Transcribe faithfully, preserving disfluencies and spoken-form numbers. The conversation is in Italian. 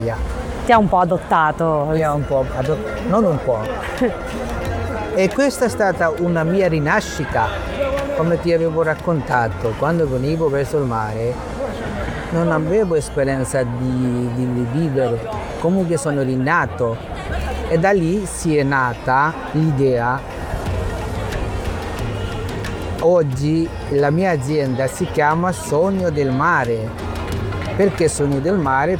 Ti ha un po' adottato. Mi ha un po' adott- non un po'. E questa è stata una mia rinascita, come ti avevo raccontato, quando venivo verso il mare non avevo esperienza di, di vivere, comunque sono rinato e da lì si è nata l'idea. Oggi la mia azienda si chiama Sogno del Mare. Perché Sogno del Mare?